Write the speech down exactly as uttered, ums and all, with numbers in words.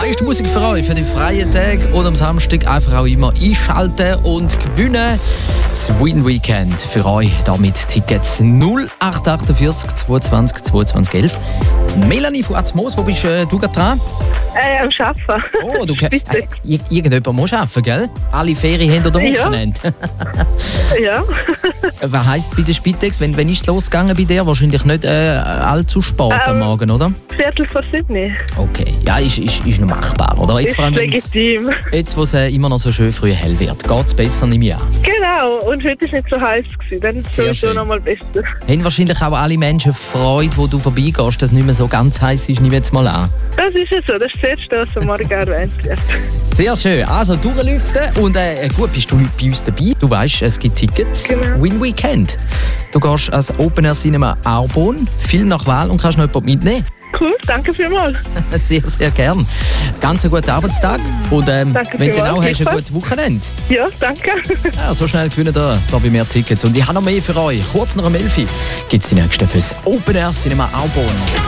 meiste Musik für euch, für die freien Tage und am Samstag einfach auch immer einschalten und gewinnen. Das Win Weekend für euch, damit Tickets null acht achtundvierzig zweiundzwanzig zweiundzwanzig elf. Melanie von Atzmoos, wo bist äh, du gerade dran? Äh, am Arbeiten. Oh, du kannst. Äh, irgendjemand muss arbeiten, gell? Alle Ferien hinter dem Ja. Wochenende. Ja. Was heisst bei der Spitex, wenn, wenn ist es losgegangen bei dir? Wahrscheinlich nicht äh, allzu spät am Ähm, Morgen, oder? Viertel vor sieben. Okay, ja, ist, ist, ist noch machbar, oder? Jetzt, Ist vor allem, wenn's- legitim. jetzt wo es äh, immer noch so schön früh hell wird, geht es besser im Jahr. Genau. Und heute war nicht so heiß. Gewesen. Dann Sehr sowieso schön. noch mal besser. Haben wahrscheinlich auch alle Menschen Freude, wo du vorbeigehst, dass es nicht mehr so ganz heiß ist, nehme ich jetzt mal an. Das ist ja so. Das ist das Erste, was am Morgen erwähnt wird. Sehr schön. Also durchlüften und äh, gut, bist du bei uns dabei? Du weißt, es gibt Tickets. Genau. Win Weekend. Du gehst als Open Air Cinema Arbon, Film nach Wahl und kannst noch jemanden mitnehmen. Cool, danke vielmals. Sehr, sehr gern. Ganz einen guten Arbeitstag und ähm, Danke wenn du vielmals, auch hast, ein gleichfalls. gutes Wochenende. Ja, danke. Ja, so schnell gewinnen da, da bei mehr Tickets. Und ich habe noch mehr für euch. Kurz nach dem elf gibt es die nächsten fürs Open Air Cinema Arbon.